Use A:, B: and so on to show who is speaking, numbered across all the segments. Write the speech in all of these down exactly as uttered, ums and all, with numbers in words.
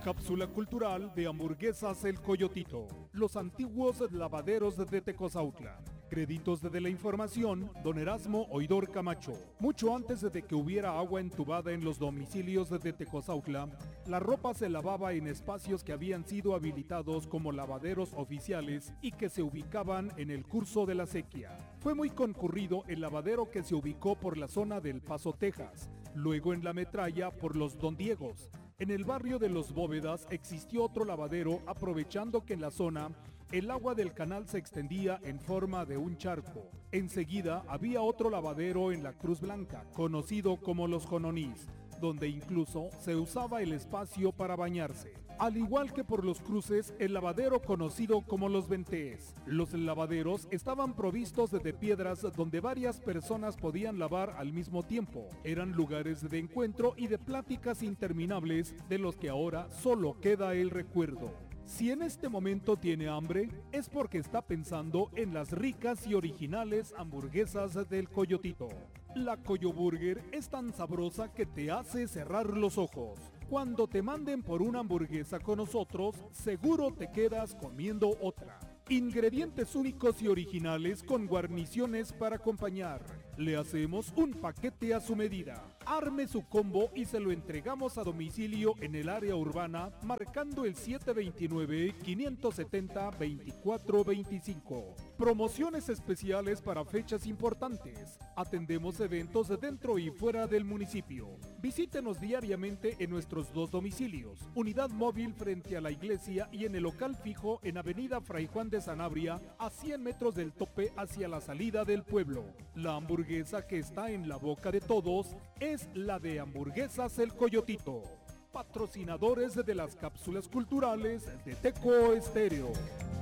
A: Cápsula cultural de Hamburguesas El Coyotito. Los antiguos lavaderos de Tecozautla. Créditos de la información, don Erasmo Oidor Camacho. Mucho antes de que hubiera agua entubada en los domicilios de Tecozautla, la ropa se lavaba en espacios que habían sido habilitados como lavaderos oficiales y que se ubicaban en el curso de la sequía. Fue muy concurrido el lavadero que se ubicó por la zona del Paso, Texas, luego en la Metralla por los Don Diegos. En el barrio de Los Bóvedas existió otro lavadero, aprovechando que en la zona el agua del canal se extendía en forma de un charco. Enseguida había otro lavadero en la Cruz Blanca, conocido como Los Jononís, donde incluso se usaba el espacio para bañarse. Al igual que por los cruces, el lavadero conocido como Los Ventés. Los lavaderos estaban provistos de piedras donde varias personas podían lavar al mismo tiempo. Eran lugares de encuentro y de pláticas interminables de los que ahora solo queda el recuerdo. Si en este momento tiene hambre, es porque está pensando en las ricas y originales hamburguesas del Coyotito. La Coyoburger es tan sabrosa que te hace cerrar los ojos. Cuando te manden por una hamburguesa con nosotros, seguro te quedas comiendo otra. Ingredientes únicos y originales con guarniciones para acompañar. Le hacemos un paquete a su medida. Arme su combo y se lo entregamos a domicilio en el área urbana marcando el siete dos nueve, cinco siete cero, dos cuatro dos cinco. Promociones especiales para fechas importantes. Atendemos eventos dentro y fuera del municipio. Visítenos diariamente en nuestros dos domicilios. Unidad móvil frente a la iglesia y en el local fijo en Avenida Fray Juan de Sanabria, a cien metros del tope hacia la salida del pueblo. La hamburguesa que está en la boca de todos es la de Hamburguesas El Coyotito. Patrocinadores de las cápsulas culturales de Teco Estéreo.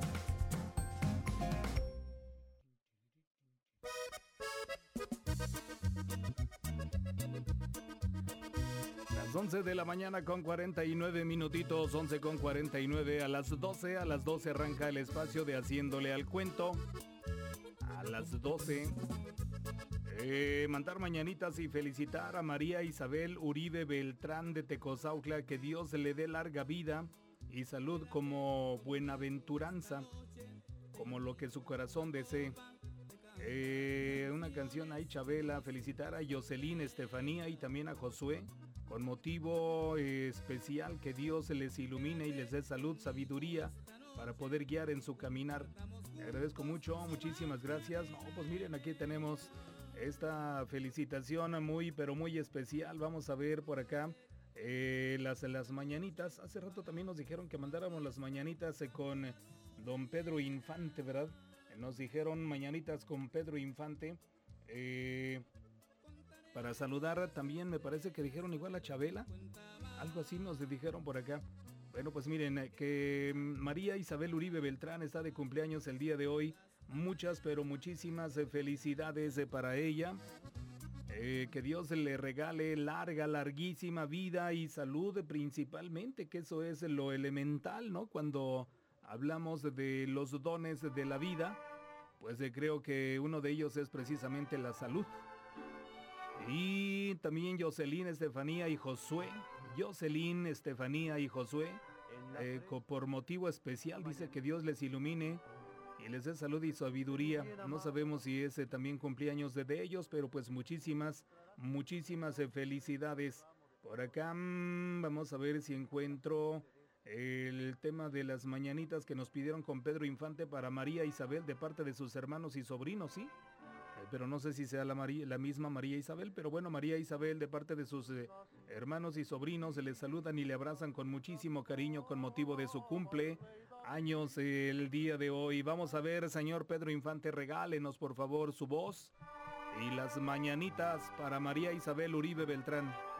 B: once de la mañana con cuarenta y nueve minutitos, once con cuarenta y nueve. A las doce, a las doce arranca el espacio de Haciéndole al Cuento. A las doce, eh, mandar mañanitas y felicitar a María Isabel Uribe Beltrán de Tecozautla, que Dios le dé larga vida y salud como buenaventuranza, como lo que su corazón desee. Eh, una canción ahí, Chabela, felicitar a Jocelyn, Estefanía y también a Josué, con motivo eh, especial, que Dios les ilumine y les dé salud, sabiduría para poder guiar en su caminar. Le agradezco mucho, muchísimas gracias. No, pues miren, aquí tenemos esta felicitación muy, pero muy especial. Vamos a ver por acá eh, las, las mañanitas. Hace rato también nos dijeron que mandáramos las mañanitas eh, con eh, don Pedro Infante, ¿verdad? Nos dijeron mañanitas con Pedro Infante. Eh... Para saludar también, me parece que dijeron igual a Chabela, algo así nos dijeron por acá. Bueno, pues miren, que María Isabel Uribe Beltrán está de cumpleaños el día de hoy. Muchas, pero muchísimas felicidades para ella. Eh, que Dios le regale larga, larguísima vida y salud principalmente, que eso es lo elemental, ¿no? Cuando hablamos de los dones de la vida, pues eh, creo que uno de ellos es precisamente la salud. Y también Jocelyn, Estefanía y Josué. Jocelyn, Estefanía y Josué, eh, por motivo especial, dice que Dios les ilumine y les dé salud y sabiduría. No sabemos si es eh, también cumpleaños de, de ellos, pero pues muchísimas, muchísimas eh, felicidades. Por acá mmm, vamos a ver si encuentro el tema de las mañanitas que nos pidieron con Pedro Infante para María Isabel de parte de sus hermanos y sobrinos, ¿sí? Pero no sé si sea la, María, la misma María Isabel, pero bueno, María Isabel de parte de sus eh, hermanos y sobrinos les saludan y le abrazan con muchísimo cariño con motivo de su cumple años eh, el día de hoy. Vamos a ver, señor Pedro Infante, regálenos por favor su voz y las mañanitas para María Isabel Uribe Beltrán.